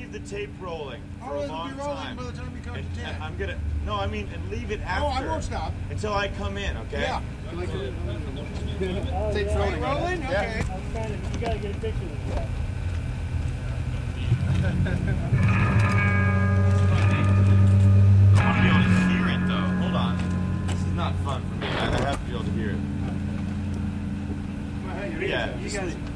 leave the tape rolling for Oh, a it'll long be rolling time. by the time you come And, to 10. and I'm gonna and leave it after. Oh, I won't stop. Until I come in, okay? Yeah. Tape's rolling. Rolling? Yeah. Okay. I'm trying to, you gotta get a picture of this guy. I want to be able to hear it though. Hold on. This is not fun for me. I have to be able to hear it. Well, hey, Yeah. You guys